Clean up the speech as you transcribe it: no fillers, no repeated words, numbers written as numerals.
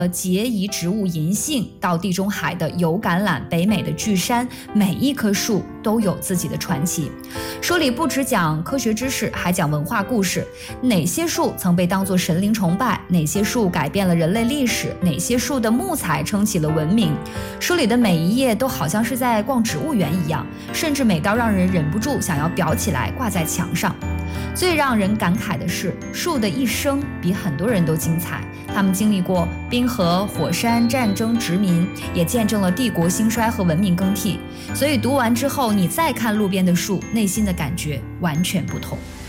节仪植物银杏到地中海的油橄榄、北美的巨杉，每一棵树都有自己的传奇。书里不只讲科学知识，还讲文化故事。哪些树曾被当作神灵崇拜？哪些树改变了人类历史？哪些树的木材撑起了文明？书里的每一页都好像是在逛植物园一样，甚至美到让人忍不住想要裱起来挂在墙上。最让人感慨的是，树的一生比很多人都精彩。他们经历过冰河、火山、战争、殖民，也见证了帝国兴衰和文明更替。所以读完之后，你再看路边的树，内心的感觉完全不同。